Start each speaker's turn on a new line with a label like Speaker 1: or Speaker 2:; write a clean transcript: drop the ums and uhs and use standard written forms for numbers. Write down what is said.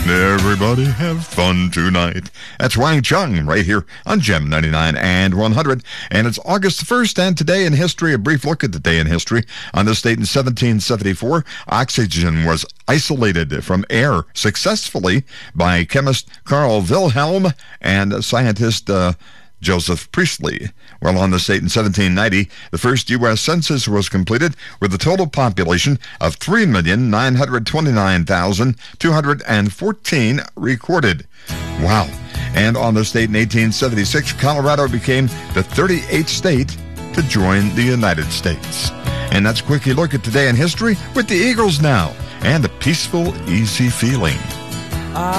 Speaker 1: Everybody have fun tonight. That's Wang Chung right here on Gem 99 and 100. And it's August the 1st, and today in history, a brief look at the day in history. On this date in 1774, oxygen was isolated from air successfully by chemist Carl Wilhelm and scientist Joseph Priestley. Well, on this date in 1790, the first U.S. census was completed with a total population of 3,929,214 recorded. Wow. And on this date in 1876, Colorado became the 38th state to join the United States. And that's a quickie look at today in history with the Eagles now and a peaceful, easy feeling.